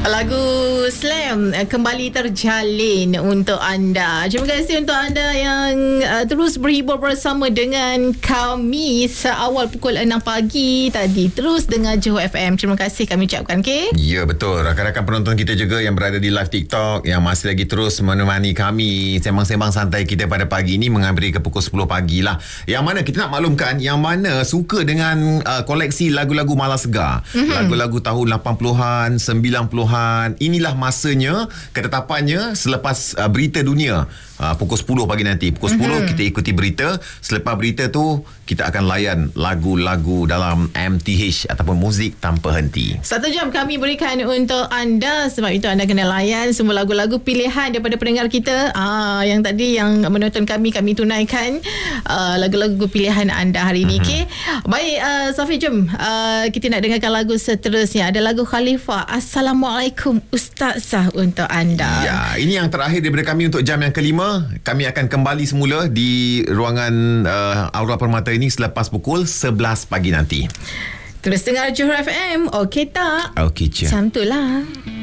Lagu Slam kembali terjalin untuk anda. Terima kasih untuk anda yang terus berhibur bersama dengan kami seawal pukul 6 pagi tadi. Terus dengar Johor FM. Terima kasih kami ucapkan, okay? Ya, betul. Rakan-rakan penonton kita juga yang berada di live TikTok yang masih lagi terus menemani kami sembang-sembang santai kita pada pagi ini menghampiri ke pukul 10 pagi lah. Yang mana kita nak maklumkan yang mana suka dengan koleksi lagu-lagu Malas Segar. Lagu-lagu tahun 80-an, 90-an. Inilah masanya, ketetapannya selepas berita dunia. Pukul 10 pagi nanti. Pukul 10 kita ikuti berita. Selepas berita tu kita akan layan lagu-lagu dalam MTH ataupun muzik tanpa henti. 1 jam kami berikan untuk anda. Sebab itu anda kena layan semua lagu-lagu pilihan daripada pendengar kita. Yang tadi yang menonton kami tunaikan lagu-lagu pilihan anda hari ini. Okay? Baik, Safi, jom kita nak dengarkan lagu seterusnya. Ada lagu Khalifah, Assalamualaikum Ustazah, untuk anda. Ya, ini yang terakhir daripada kami untuk jam yang kelima. Kami akan kembali semula di ruangan Aura Permata ini selepas pukul 11 pagi nanti. Terus dengar Johor FM. Okey tak? Okey je. Macam tu lah.